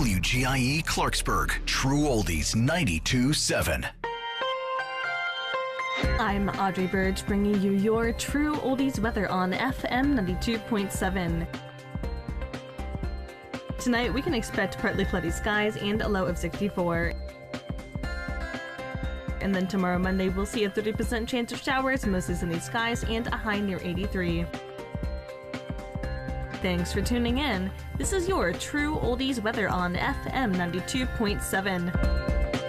WGIE Clarksburg, True Oldies 92.7. I'm Audrey Burge, bringing you your True Oldies weather on FM 92.7. Tonight, we can expect partly cloudy skies and a low of 64. And then tomorrow, Monday, we'll see a 30% chance of showers, mostly sunny skies, and a high near 83. Thanks for tuning in. This is your True Oldies weather on FM 92.7.